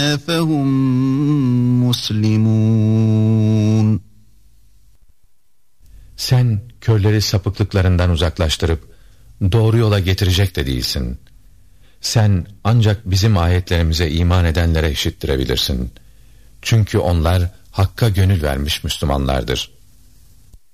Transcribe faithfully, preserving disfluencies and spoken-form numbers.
فَهُمْ مُسْلِمُونَ. Sen körleri sapıklıklarından uzaklaştırıp doğru yola getirecek de değilsin. Sen ancak bizim ayetlerimize iman edenlere işittirebilirsin. Çünkü onlar Hakk'a gönül vermiş Müslümanlardır.